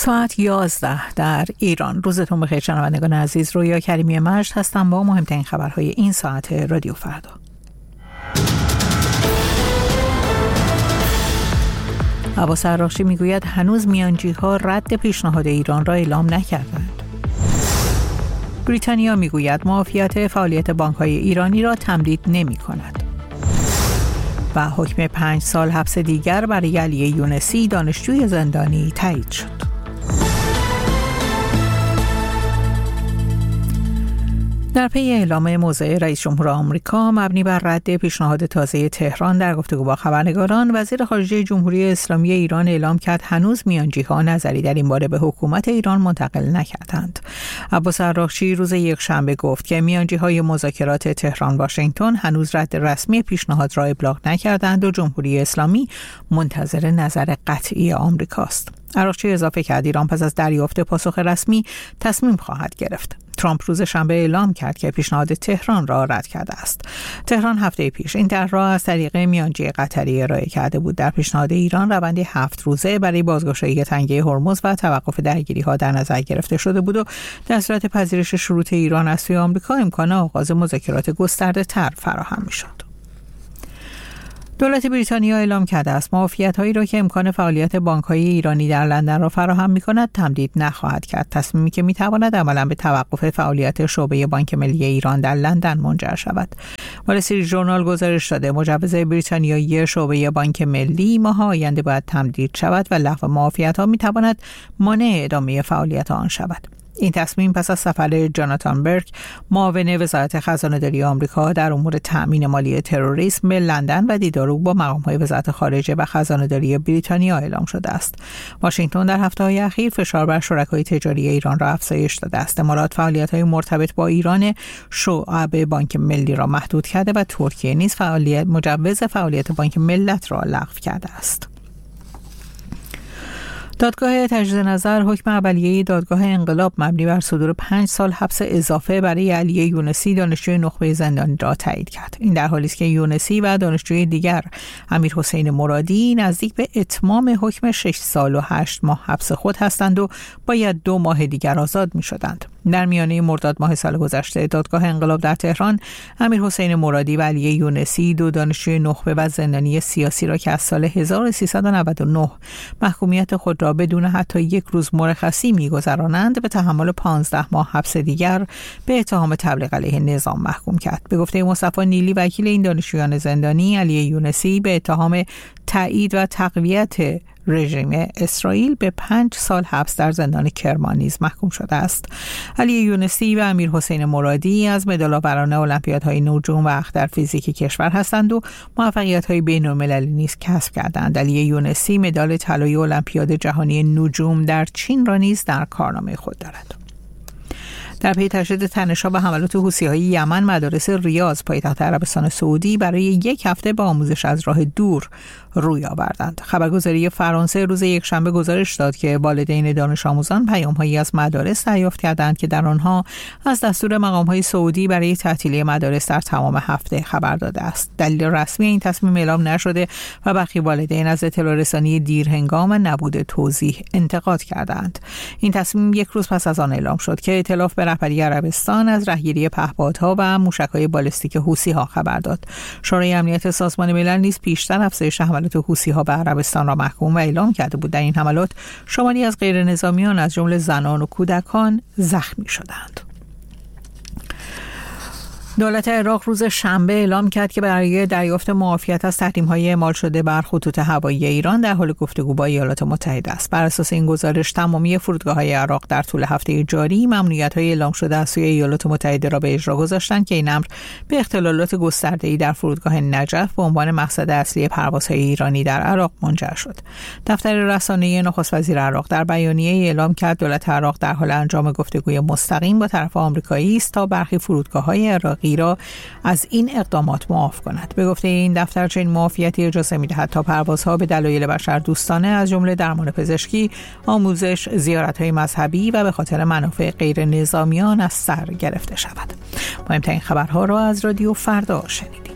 ساعت 11 در ایران. روزتون بخیر شنوندگان عزیز. رویا کریمی مجد هستم با مهمترین خبرهای این ساعت رادیو فردا. عباس عراقچی میگوید هنوز میانجی‌ها رد پیشنهاد ایران را اعلام نکردند. بریتانیا میگوید معافیت فعالیت بانک‌های ایرانی را تمدید نمی‌کند. و حکم 5 سال حبس دیگر برای علی یونسی دانشجوی زندانی تایید شد. در پی اعلام موضع رئیس جمهور آمریکا مبنی بر رد پیشنهاد تازه تهران در گفتگو با خبرنگاران، وزیر خارجه جمهوری اسلامی ایران اعلام کرد هنوز میانجی‌ها نظری در این باره به حکومت ایران منتقل نکردند. عباس عراقچی روز یکشنبه گفت که میانجی‌های مذاکرات تهران واشنگتن هنوز رد رسمی پیشنهاد را ابلاغ نکردند و جمهوری اسلامی منتظر نظر قطعی آمریکاست. عراقچی اضافه کرد ایران پس از دریافت پاسخ رسمی تصمیم خواهد گرفت. ترامپ روز شنبه اعلام کرد که پیشنهاد تهران را رد کرده است. تهران هفته پیش این طرح را از طریق میانجی قطری ارائه کرده بود. در پیشنهاد ایران روندی 7 روزه برای بازگشایی تنگه هرمز و توقف درگیری‌ها در نظر گرفته شده بود و در صورت پذیرش شروط ایران از سوی آمریکا امکان آغاز مذاکرات گسترده‌تر فراهم می‌شد. دولت بریتانیا اعلام کرده است معافیت‌هایی را که امکان فعالیت بانک‌های ایرانی در لندن را فراهم می‌کند تمدید نخواهد کرد، تصمیمی که می‌تواند عملاً به توقف فعالیت شعبه بانک ملی ایران در لندن منجر شود. وال استریت ژورنال گزارش داده مجوز بریتانیایی شعبه بانک ملی ماه آینده باید تمدید شود و لغو معافیت‌ها می‌تواند مانع ادامه فعالیت آن شود. این تصمیم پس از سفر جاناتان برک، معاون وزارت خزانه‌داری آمریکا در امور تأمین مالی تروریسم به لندن و دیدار او با مقام‌های وزارت خارجه و خزانه‌داری بریتانیا اعلام شده است. واشنگتن در هفته‌های اخیر فشار بر شرکای تجاری ایران را افزایش داده است. امارات فعالیت‌های مرتبط با ایران شعب بانک ملی را محدود کرده و ترکیه نیز مجوز فعالیت بانک ملت را لغو کرده است. دادگاه تجدید نظر حکم اولیه دادگاه انقلاب مبنی بر صدور 5 سال حبس اضافه برای علی یونسی دانشجوی نخبه زندانی را تایید کرد. این در حالی است که یونسی و دانشجوی دیگر امیرحسین مرادی نزدیک به اتمام حکم 6 سال و 8 ماه حبس خود هستند و باید 2 ماه دیگر آزاد می‌شدند. در میانه مرداد ماه سال گذشته دادگاه انقلاب در تهران امیرحسین مرادی و علی یونسی 2 دانشجوی نخبه و زندانی سیاسی را که از سال 1399 محکومیت خود را بدون حتی 1 روز مرخصی می‌گذرانند به تحمل 15 ماه حبس دیگر به اتهام تبلیغ علیه نظام محکوم کرد. به گفته مصطفی نیلی وکیل این دانشجویان زندانی، علی یونسی به اتهام تایید و تقویت رژیم اسرائیل به 5 سال حبس در زندان کرمان نیز محکوم شده است. علی یونسی و امیرحسین مرادی از مدال‌آوران المپیادهای نجوم و اختر فیزیک کشور هستند و موفقیت‌های بین‌المللی نیز کسب کردند. علی یونسی مدال طلای المپیاد جهانی نجوم در چین را نیز در کارنامه خود دارد. در پی تشدید تنش‌ها و حملات حوثی‌های یمن، مدارس ریاض پایتخت عربستان سعودی برای 1 هفته به آموزش از راه دور روی آوردند. خبرگزاری فرانسه روز یکشنبه گزارش داد که والدین دانش آموزان پیام‌هایی از مدارس دریافت کردند که در آنها از دستور مقام‌های سعودی برای تعطیلی مدارس در تمام هفته خبر داده است. دلیل رسمی این تصمیم اعلام نشده و برخی والدین از اطلاع رسانی دیرهنگام و نبود توضیح انتقاد کردند. این تصمیم 1 روز پس از آن اعلام شد که ائتلاف به رهبری عربستان از رهگیری پهپادها و موشک‌های بالستیک حوثی‌ها خبر داد. شورای امنیت سازمان ملل نیز پیشتر افزایش حملات حوثی‌ها به عربستان را محکوم و اعلام کرده بود. در این حملات شماری از غیرنظامیان از جمله زنان و کودکان زخمی شدند. دولت عراق روز شنبه اعلام کرد که برای دریافت معافیت از تحریم‌های اعمال شده بر خطوط هوایی ایران در حال گفتگو با ایالات متحده است. بر اساس این گزارش تمامی فرودگاه‌های عراق در طول هفته جاری ممنوعیت‌های اعلام شده از سوی ایالات متحده را به اجرا گذاشتند که این امر به اختلالات گسترده‌ای در فرودگاه نجف به عنوان مقصد اصلی پروازهای ایرانی در عراق منجر شد. دفتر رسانه‌ای نخست وزیر عراق در بیانیه اعلام کرد دولت عراق در حال انجام گفتگوی مستقیم با طرف آمریکایی است تا برخی فرودگاه‌های عراقی را از این اقدامات معاف کند. به گفته این دفتر چنین معافیتی اجازه می‌دهد تا پروازها به دلایل بشردوستانه از جمله درمان پزشکی، آموزش، زیارت‌های مذهبی و به خاطر منافع غیر نظامیان از سر گرفته شود. مهمترین خبرها را از رادیو فردا شنید.